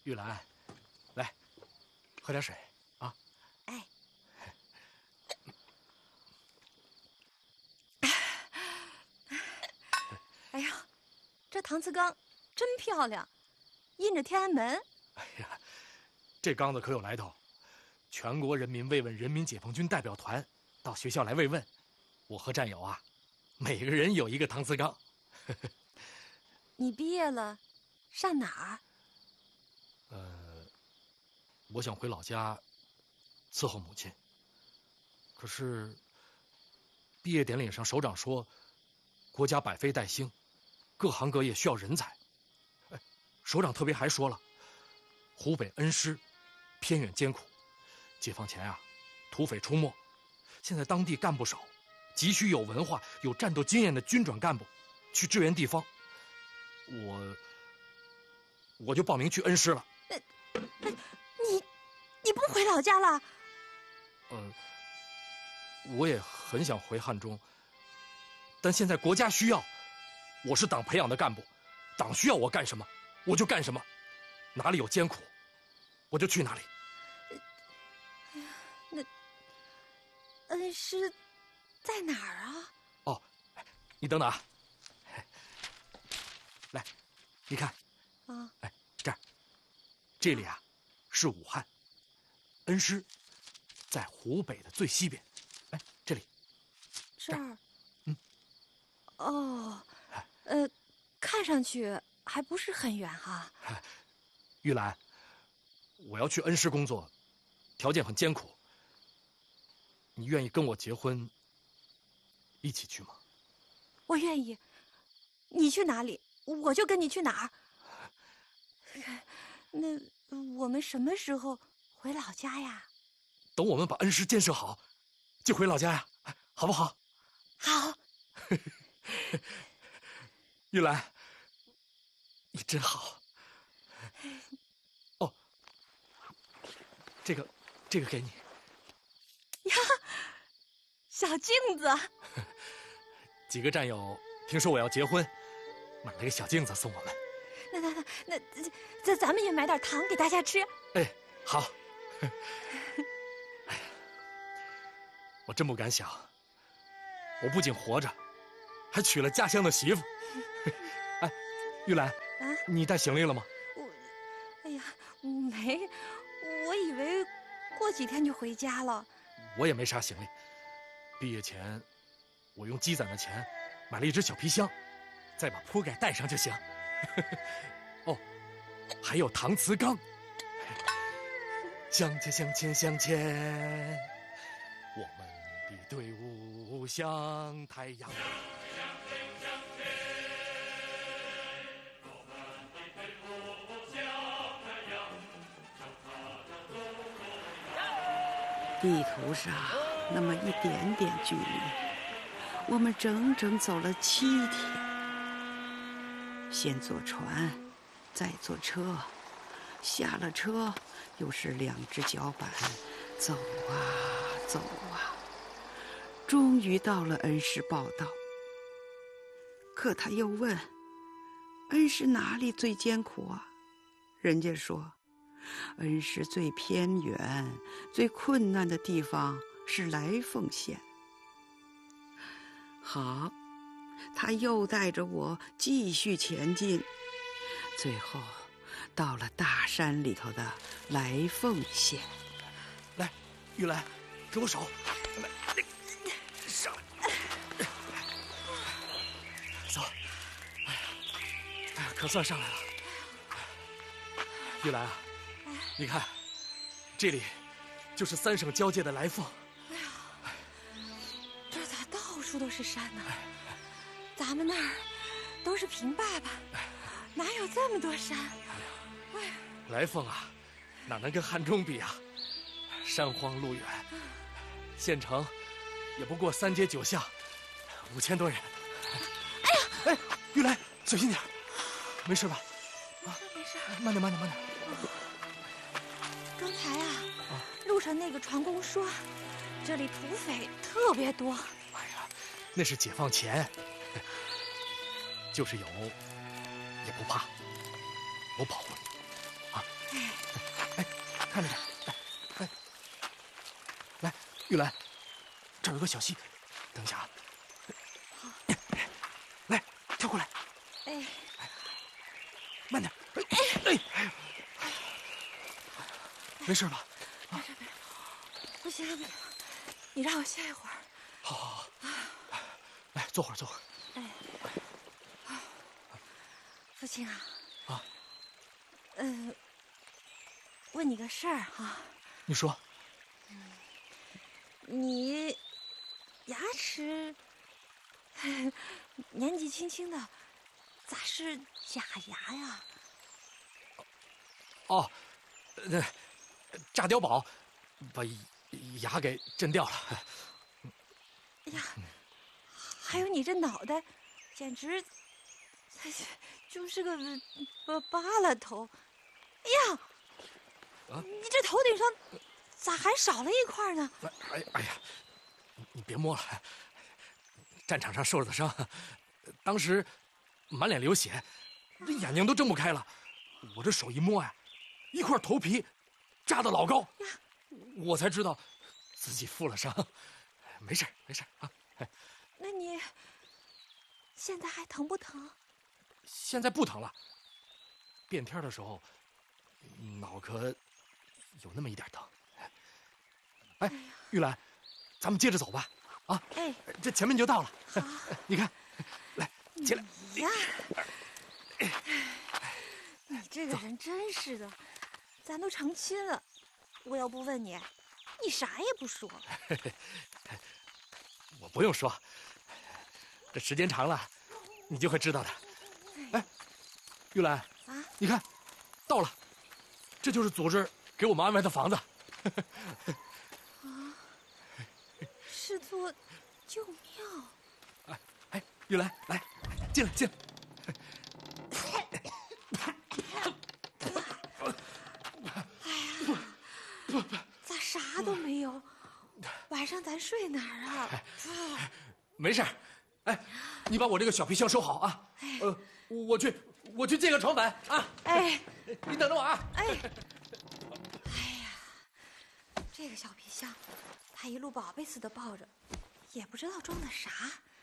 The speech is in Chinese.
玉兰，来，喝点水啊。 哎。哎呀，这搪瓷缸真漂亮，印着天安门。 哎呀，这缸子可有来头，全国人民慰问人民解放军代表团到学校来慰问，我和战友啊，每个人有一个搪瓷缸。 你毕业了，上哪儿？ 我想回老家伺候母亲。可是毕业典礼上，首长说，国家百废待兴，各行各业需要人才。首长特别还说了，湖北恩施偏远艰苦，解放前啊，土匪出没，现在当地干部少，急需有文化、有战斗经验的军转干部去支援地方。我就报名去恩施了。 你不回老家了？ 我也很想回汉中，但现在国家需要，我是党培养的干部，党需要我干什么，我就干什么，哪里有艰苦，我就去哪里。 哎呀，那恩施在哪儿啊？ 哦，你等等啊，来，你看， 啊， 哎，这里啊，是武汉，恩施在湖北的最西边。哎，这里， 这儿， 嗯， 哦，看上去还不是很远哈。 玉兰，我要去恩施工作，条件很艰苦，你愿意跟我结婚，一起去吗？ 我愿意，你去哪里，我就跟你去哪儿。那我们什么时候回老家呀？ 等我们把恩施建设好，就回老家呀，好不好？ 好。 玉兰，你真好。哦，这个给你。 呀，小镜子。 几个战友听说我要结婚，买了个小镜子送我们。 那咱们也买点糖给大家吃。 哎，好。哎呀，我真不敢想，我不仅活着，还娶了家乡的媳妇。哎，玉兰，你带行李了吗？ 哎呀，没，我以为过几天就回家了。 我也没啥行李，毕业前我用积攒的钱买了一只小皮箱，再把铺盖带上就行。哦，还有搪瓷缸。向前向前向前，我们的队伍像太阳。 地图上那么一点点距离，我们整整走了7天。先坐船，再坐车，下了车又是2只脚板，走啊走啊，终于到了恩施报道。可他又问，恩施哪里最艰苦啊？人家说，恩施最偏远、最困难的地方是来凤县。好，他又带着我继续前进，最后到了大山里头的来凤县。 来，玉兰，给我手，来，上来，走。哎呀，可算上来了。玉兰啊，你看，这里就是3省交界的来凤。 哎呀，这咋到处都是山呢？咱们那儿都是平坝坝，哪有这么多山？哎呀， 来凤啊，哪能跟汉中比啊？山荒路远，县城也不过3街9巷，5000多人。 哎呀， 哎，玉兰，小心点，没事吧？ 没事， 慢点。 刚才啊，路上那个船工说，这里土匪特别多。 哎呀，那是解放前，就是有，也不怕，我保护你啊。 哎， 玉兰，这儿有个小溪，等一下啊。来，跳过来。 哎， 慢点。哎，没事吧？ 没事。不行了，你让我歇一会儿。 好。来，坐会儿。 哎，父亲啊。 啊。 问你个事儿哈。 你说。 你牙齿年纪轻轻的，咋是假牙呀？ 哦，炸碉堡把牙给震掉了。 哎呀，还有你这脑袋，简直就是个疤了头。哎呀，你这头顶上咋还少了一块呢？ 哎呀，你别摸了，战场上受了的伤，当时满脸流血，这眼睛都睁不开了。我这手一摸呀，一块头皮扎得老高，我才知道自己负了伤。没事啊。 那你现在还疼不疼？ 现在不疼了。变天的时候，脑壳有那么一点疼。哎，玉兰，咱们接着走吧。啊， 哎， 这前面就到了。 好， 你看，来，起来。 呀，你这个人真是的，咱都成亲了，我要不问你，你啥也不说。 我不用说，这时间长了，你就会知道的。哎，玉兰啊， 你看，到了，这就是组织给我们安排的房子。 是座旧庙。 哎，玉兰，来，进来。 哎呀，咋啥都没有？晚上咱睡哪儿啊？ 没事。哎，你把我这个小皮箱收好啊。我去借个床板啊。 哎， 你等着我啊。 哎呀，这个小皮箱，他一路宝贝似的抱着，也不知道装的啥。